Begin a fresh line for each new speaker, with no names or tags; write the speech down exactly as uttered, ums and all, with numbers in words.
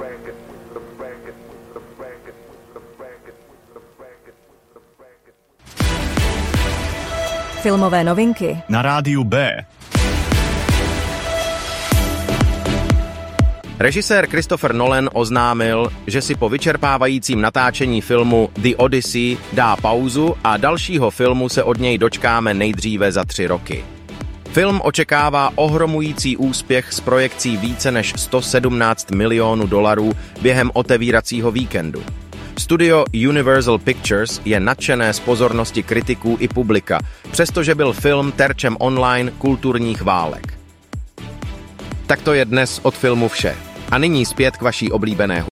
Filmové novinky
na rádiu B.
Režisér Christopher Nolan oznámil, že si po vyčerpávajícím natáčení filmu The Odyssey dá pauzu a dalšího filmu se od něj dočkáme nejdříve za tři roky. Film očekává ohromující úspěch s projekcí více než sto sedmnáct milionů dolarů během otevíracího víkendu. Studio Universal Pictures je nadšené z pozornosti kritiků i publika, přestože byl film terčem online kulturních válek. Tak to je dnes od filmu vše. A nyní zpět k vaší oblíbené